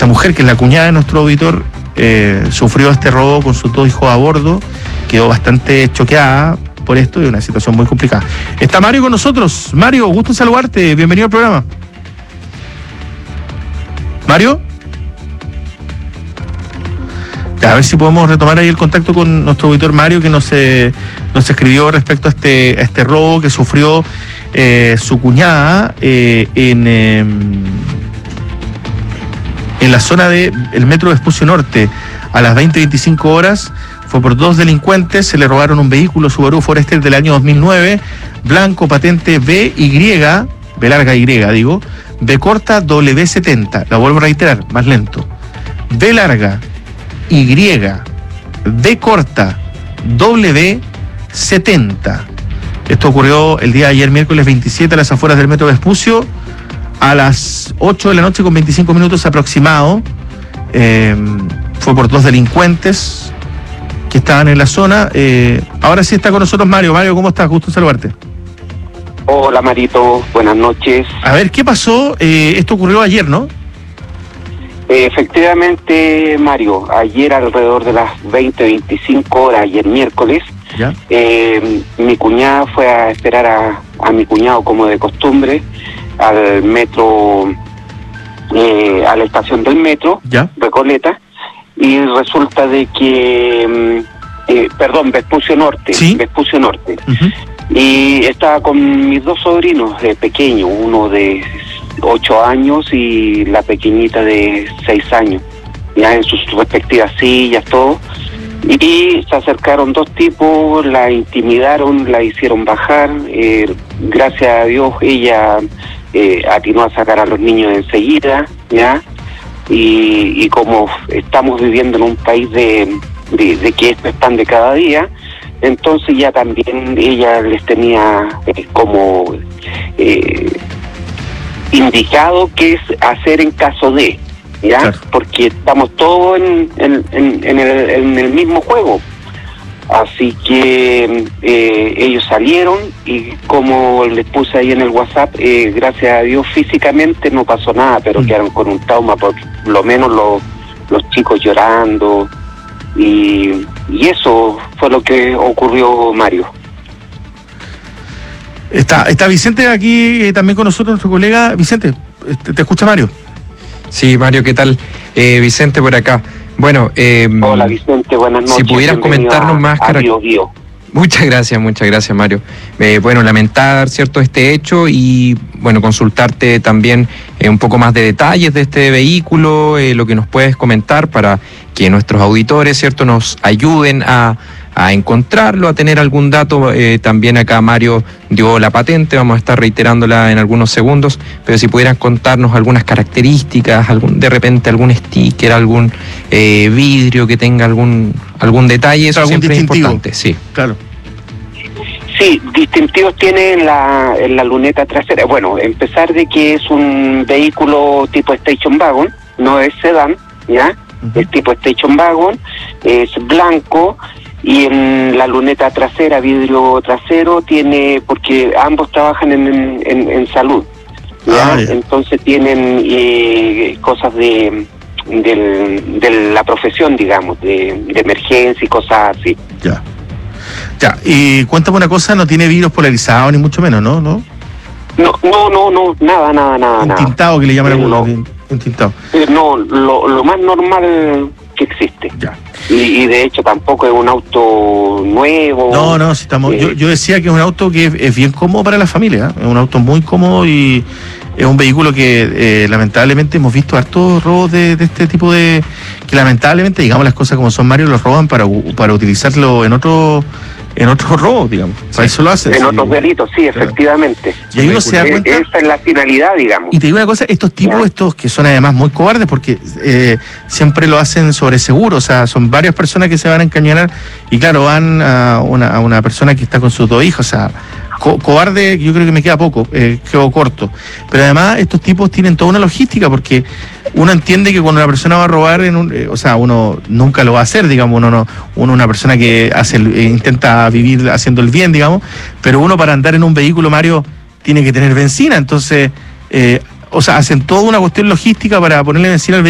esta mujer, que es la cuñada de nuestro auditor, sufrió este robo con sus 2 hijos a bordo, quedó bastante choqueada por esto y una situación muy complicada. Está Mario con nosotros. Mario, gusto en saludarte, bienvenido al programa. Mario, a ver si podemos retomar ahí el contacto con nuestro auditor Mario, que nos escribió respecto a este robo que sufrió su cuñada en la zona del metro Vespucio Norte a las 20:25 horas. Fue por 2 delincuentes, se le robaron un vehículo Subaru Forester del año 2009, blanco, patente B larga Y, B corta W70, la vuelvo a reiterar, más lento, B larga Y, B corta W70. Esto ocurrió el día de ayer, miércoles 27, a las afueras del metro Vespucio, a las 8 de la noche con 25 minutos aproximado. Fue por 2 delincuentes que estaban en la zona. Ahora sí está con nosotros Mario. Mario, ¿cómo estás? Gusto en saludarte. Hola Marito, buenas noches. A ver, ¿qué pasó? Esto ocurrió ayer, ¿no? Efectivamente, Mario, ayer alrededor de las 20:25 horas, ayer miércoles, ¿ya? Mi cuñada fue a esperar a mi cuñado, como de costumbre, al metro, a la estación del metro, ¿ya? Recoleta, y resulta de que, Vespucio Norte, ¿sí? Vespucio Norte. Uh-huh. Y estaba con mis 2 sobrinos pequeños, uno de 8 años y la pequeñita de 6 años, ya en sus respectivas sillas, todo. Y se acercaron 2 tipos, la intimidaron, la hicieron bajar. Gracias a Dios ella atinó a sacar a los niños enseguida, ya. Y como estamos viviendo en un país de que esto es pan de cada día, entonces ya también ella les tenía indicado qué es hacer en caso de, ¿ya? Claro. Porque estamos todos en el mismo juego. Así que ellos salieron y, como les puse ahí en el WhatsApp, gracias a Dios físicamente no pasó nada, pero quedaron con un trauma, por lo menos los chicos llorando, y eso fue lo que ocurrió, Mario. Está Vicente aquí también con nosotros, nuestro colega. Vicente, ¿te escucha Mario? Sí, Mario, ¿qué tal? Vicente por acá. Bueno, hola Vicente, buenas noches. Si pudieras comentarnos más Bio. Muchas gracias Mario. Bueno, lamentar, ¿cierto?, este hecho, y bueno, consultarte también un poco más de detalles de este vehículo, lo que nos puedes comentar para que nuestros auditores, ¿cierto?, nos ayuden a encontrarlo, a tener algún dato. También acá Mario dio la patente, vamos a estar reiterándola en algunos segundos, pero si pudieran contarnos algunas características, de repente algún sticker, algún vidrio que tenga algún detalle, eso siempre es importante. Sí, claro. Sí, distintivos tiene en la luneta trasera. Bueno, empezar de que es un vehículo tipo Station Wagon, no es sedán, ¿ya? Uh-huh. Es tipo Station Wagon, es blanco. Y en la luneta trasera, vidrio trasero, tiene, porque ambos trabajan en salud, ¿ya? Entonces tienen cosas de la profesión, digamos, de emergencia y cosas así. Ya, y cuéntame una cosa, no tiene vidrios polarizados ni mucho menos, ¿no? No, nada. Un tintado que le llaman algunos, un tintado. No, lo más normal que existe. Ya. Y de hecho tampoco es un auto nuevo. No, si estamos. Yo decía que es un auto que es bien cómodo para la familia, es un auto muy cómodo y es un vehículo que lamentablemente hemos visto hartos robos de este tipo que lamentablemente, digamos las cosas como son, Mario, los roban para utilizarlo en otro robo, digamos. Para eso lo hacen. En otros delitos, sí, efectivamente. Y ahí uno se da cuenta. Esa es la finalidad, digamos. Y te digo una cosa, estos tipos, que son además muy cobardes, porque siempre lo hacen sobre seguro, o sea, son varias personas que se van a encañonar, y claro, van a una persona que está con sus 2 hijos, o sea, cobarde, yo creo que me queda poco, quedo corto. Pero además estos tipos tienen toda una logística, porque uno entiende que cuando una persona va a robar, uno nunca lo va a hacer, digamos, una persona que intenta vivir haciendo el bien, digamos, pero uno, para andar en un vehículo, Mario, tiene que tener benzina, entonces, hacen toda una cuestión logística para ponerle benzina al vehículo.